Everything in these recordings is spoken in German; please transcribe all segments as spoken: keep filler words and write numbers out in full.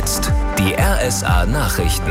jetzt die R S A-Nachrichten.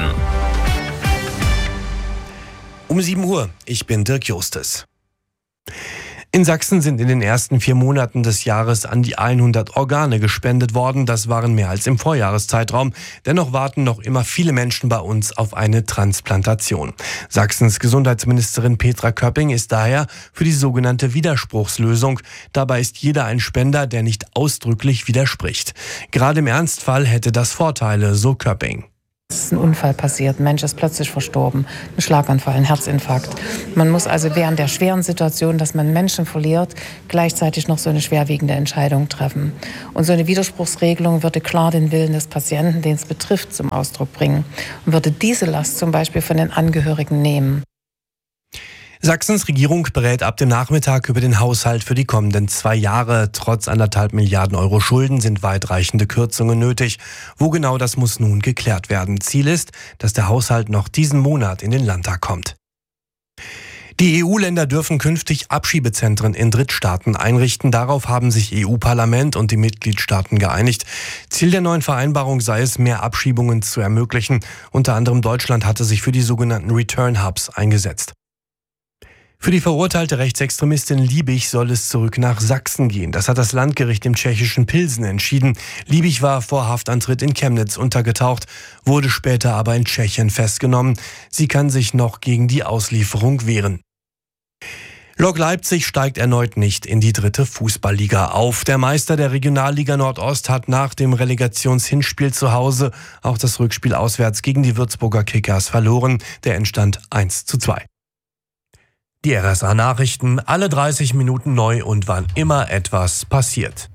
Um sieben Uhr, ich bin Dirk Justus. In Sachsen sind in den ersten vier Monaten des Jahres an die hundert Organe gespendet worden. Das waren mehr als im Vorjahreszeitraum. Dennoch warten noch immer viele Menschen bei uns auf eine Transplantation. Sachsens Gesundheitsministerin Petra Köpping ist daher für die sogenannte Widerspruchslösung. Dabei ist jeder ein Spender, der nicht ausdrücklich widerspricht. Gerade im Ernstfall hätte das Vorteile, so Köpping. Es ist ein Unfall passiert, ein Mensch ist plötzlich verstorben, ein Schlaganfall, ein Herzinfarkt. Man muss also während der schweren Situation, dass man Menschen verliert, gleichzeitig noch so eine schwerwiegende Entscheidung treffen. Und so eine Widerspruchsregelung würde klar den Willen des Patienten, den es betrifft, zum Ausdruck bringen und würde diese Last zum Beispiel von den Angehörigen nehmen. Sachsens Regierung berät ab dem Nachmittag über den Haushalt für die kommenden zwei Jahre. Trotz anderthalb Milliarden Euro Schulden sind weitreichende Kürzungen nötig. Wo genau, das muss nun geklärt werden. Ziel ist, dass der Haushalt noch diesen Monat in den Landtag kommt. Die E U-Länder dürfen künftig Abschiebezentren in Drittstaaten einrichten. Darauf haben sich E U-Parlament und die Mitgliedstaaten geeinigt. Ziel der neuen Vereinbarung sei es, mehr Abschiebungen zu ermöglichen. Unter anderem Deutschland hatte sich für die sogenannten Return Hubs eingesetzt. Für die verurteilte Rechtsextremistin Liebig soll es zurück nach Sachsen gehen. Das hat das Landgericht im tschechischen Pilsen entschieden. Liebig war vor Haftantritt in Chemnitz untergetaucht, wurde später aber in Tschechien festgenommen. Sie kann sich noch gegen die Auslieferung wehren. Lok Leipzig steigt erneut nicht in die dritte Fußballliga auf. Der Meister der Regionalliga Nordost hat nach dem Relegationshinspiel zu Hause auch das Rückspiel auswärts gegen die Würzburger Kickers verloren. Der Endstand eins zu zwei. Die R S A-Nachrichten, alle dreißig Minuten neu und wann immer etwas passiert.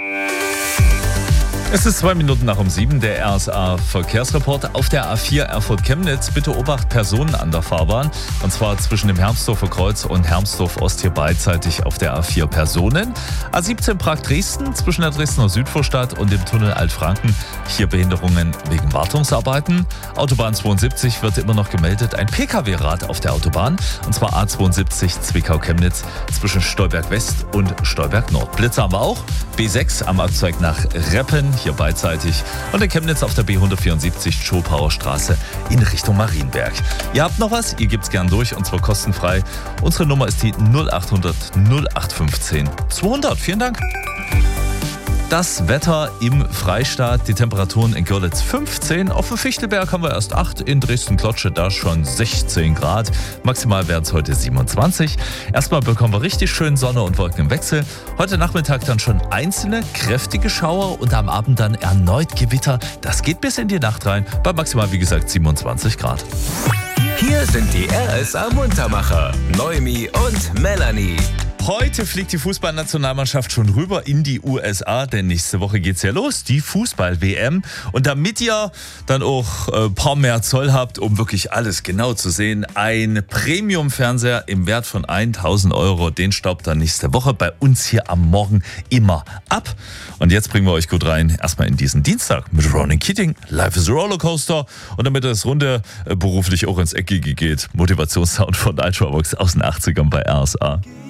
Es ist zwei Minuten nach um sieben, der R S A-Verkehrsreport auf der A vier Erfurt-Chemnitz. Bitte Obacht, Personen an der Fahrbahn. Und zwar zwischen dem Hermsdorfer Kreuz und Hermsdorf-Ost hier beidseitig auf der A vier Personen. A siebzehn Prag-Dresden zwischen der Dresdner Südvorstadt und dem Tunnel Altfranken. Hier Behinderungen wegen Wartungsarbeiten. Autobahn zweiundsiebzig wird immer noch gemeldet. Ein P K W-Rad auf der Autobahn. Und zwar A zweiundsiebzig Zwickau-Chemnitz zwischen Stolberg-West und Stolberg-Nord. Blitze haben wir auch. B sechs am Abzweig nach Reppen. Hier beidseitig und in Chemnitz auf der B hundertvierundsiebzig Schopauer Straße in Richtung Marienberg. Ihr habt noch was? Ihr gebt's gern durch und zwar kostenfrei. Unsere Nummer ist die null achthundert null acht fünfzehn zweihundert. Vielen Dank. Das Wetter im Freistaat, die Temperaturen in Görlitz fünfzehn, auf dem Fichtelberg haben wir erst acht, in Dresden-Klotsche da schon sechzehn Grad, maximal werden es heute siebenundzwanzig. Erstmal bekommen wir richtig schön Sonne und Wolken im Wechsel. Heute Nachmittag dann schon einzelne kräftige Schauer und am Abend dann erneut Gewitter. Das geht bis in die Nacht rein, bei maximal wie gesagt siebenundzwanzig Grad. Hier sind die R S A-Muntermacher, Noemi und Melanie. Heute fliegt die Fußballnationalmannschaft schon rüber in die U S A, denn nächste Woche geht's ja los, die Fußball-W M. Und damit ihr dann auch ein äh, paar mehr Zoll habt, um wirklich alles genau zu sehen, ein Premium-Fernseher im Wert von tausend Euro, den staubt dann nächste Woche bei uns hier am Morgen immer ab. Und jetzt bringen wir euch gut rein, erstmal in diesen Dienstag mit Ronan Keating, Life is a Rollercoaster. Und damit das Runde äh, beruflich auch ins Eckige geht, Motivationssound von Ultravox aus den achtzigern bei R S A.